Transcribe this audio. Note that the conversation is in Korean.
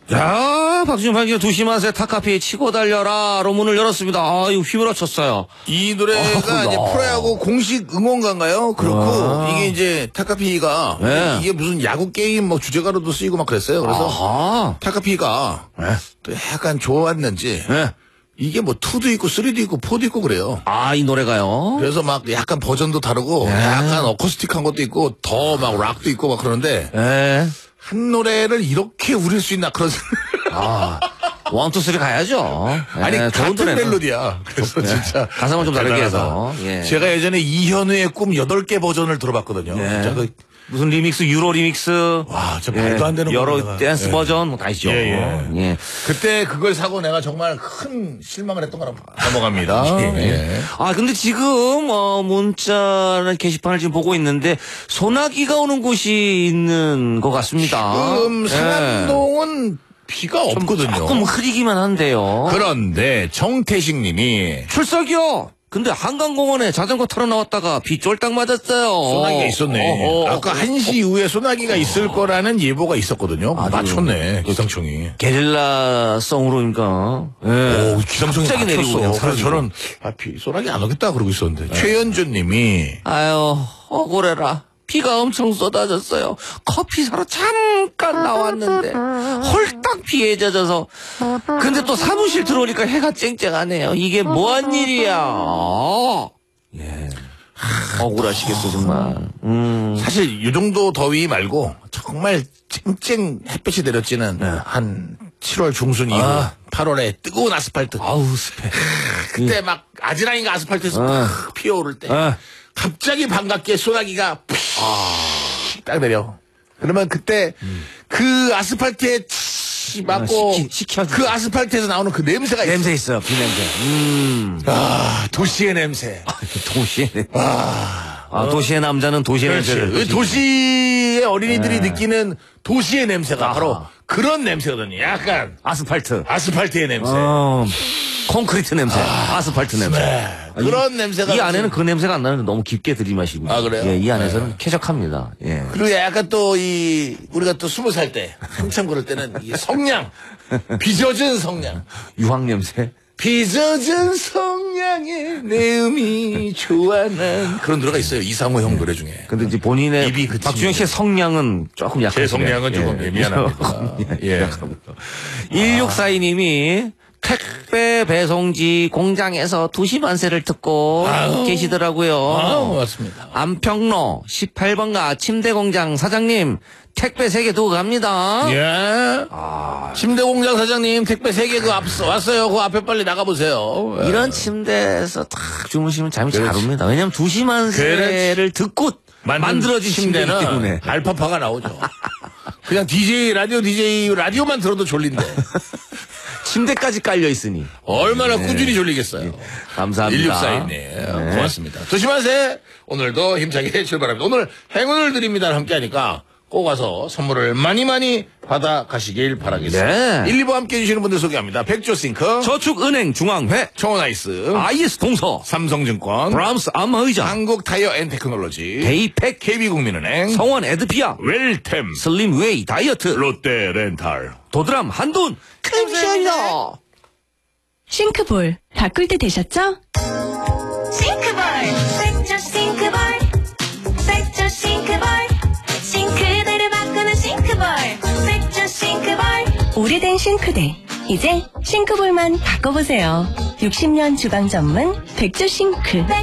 야, 박준영 판기가 2시 맛에 타카피에 치고 달려라로 문을 열었습니다. 아, 이거 휘몰아쳤어요. 이 노래가 이제 프로야구 공식 응원가인가요? 그렇고 이게 이제 타카피가 이게 무슨 야구 게임 뭐 주제가로도 쓰이고 막 그랬어요. 그래서 타카피가 또 약간 좋았는지 이게 뭐 2도 있고 3도 있고 4도 있고 그래요. 아, 이 노래가요? 그래서 막 약간 버전도 다르고 약간 어쿠스틱한 것도 있고 더 막 락도 있고 막 그러는데 한 노래를 이렇게 우릴 수 있나 그런 아, 1, 2, 3 가야죠. 아니 같은 멜로디야. 그래서 진짜 가사만 좀 다르게 해서. 제가 예전에 이현우의 꿈 8개 버전을 들어봤거든요. 진짜 그 무슨 리믹스, 유로 리믹스. 와, 진짜 말도 안 되는 여러 겁니다. 댄스 버전 다 있죠. 그때 그걸 사고 내가 정말 큰 실망을 했던 거라 넘어갑니다. 아, 근데 지금 문자 게시판을 지금 보고 있는데 소나기가 오는 곳이 있는 것 같습니다. 지금 상암동은 비가 없거든요. 조금 흐리기만 한데요. 그런데 정태식 님이 출석이요. 근데 한강공원에 자전거 타러 나왔다가 비 쫄딱 맞았어요. 소나기가 있었네. 아까 1시 이후에 소나기가 있을 거라는 예보가 있었거든요. 맞췄네, 기상청이. 게릴라성으로니까. 오, 기상청이 갑자기 내리고. 그래서 저는 소나기 안 오겠다 그러고 있었는데. 최현준 님이 아유, 억울해라. 비가 엄청 쏟아졌어요. 커피 사러 잠깐 나왔는데 홀딱 비에 젖어서. 근데 또 사무실 들어오니까 해가 쨍쨍하네요. 이게 뭐한 일이야. 억울하시겠어 정말. 사실 이 정도 더위 말고 정말 쨍쨍 햇볕이 내렸지는 한 7월 중순 이후 8월에 뜨거운 아스팔트. 아우 습해. 그때 막 아지랑이가 아스팔트에서 피어오를 때 갑자기 반갑게 소나기가 딱 내려. 그러면 그때 그 아스팔트에 맞고 그 아스팔트에서 나오는 그 냄새가 있어. 냄새 있어요. 비 냄새. 도시의 냄새. 도시의 냄새. 도시의 남자는 도시의 냄새를. 도시의 어린이들이 느끼는 도시의 냄새가 바로 그런 냄새거든요. 약간 아스팔트의 냄새. 콘크리트 냄새, 아스팔트 냄새. 그런 냄새가. 이 안에는 그 냄새가 안 나는데 너무 깊게 들이마시고. 아, 그래요? 예, 이 안에서는 쾌적합니다. 예. 그리고 약간 또 우리가 또 20살 때, 한참 그럴 때는 이 성냥, 빚어진 성냥. 유황 냄새? 빚어진 성냥에 내 음이 좋아 난. 그런 노래가 있어요. 이상호 형 노래 중에. 근데 이제 본인의 입이 박준영 씨의 성량은 조금 약하시네요. 제 성량은 조금 미안합니다. 1642님이 택배 배송지 공장에서 2시 만세를 듣고 계시더라고요. 맞습니다. 안평로 18번가 침대공장 사장님 택배 3개 두고 갑니다. 침대공장 사장님 택배 3개 그 앞서 왔어요. 그 앞에 빨리 나가보세요. 이런 침대에서 딱 주무시면 잠이 잘 옵니다. 왜냐면 2시 만세를 듣고 만들어진 침대이기 때문에 알파파가 나오죠. 그냥 라디오만 들어도 졸린데. 침대까지 깔려 있으니 얼마나 꾸준히 졸리겠어요. 감사합니다. 1642님 고맙습니다. 조심하세요. 오늘도 힘차게 출발합니다. 오늘 행운을 드립니다. 함께하니까 꼭 와서 선물을 많이 받아 가시길 바라겠습니다. 1, 2부 함께해 주시는 분들 소개합니다. 백조싱크, 저축은행 중앙회, 청원아이스, IS 동서, 삼성증권, 브람스 안마의자, 한국타이어앤테크놀로지, 데이팩, KB국민은행, 성원 에드피아, 웰템, 슬림웨이 다이어트, 롯데렌탈, 도드람 한돈 감사합니다. 싱크볼 바꿀 때 되셨죠? 싱크볼 백조 싱크볼 백조 싱크볼 싱크대를 바꾸는 싱크볼 백조 싱크볼 오래된 싱크대 이제 싱크볼만 바꿔보세요. 60년 주방 전문 백조 싱크.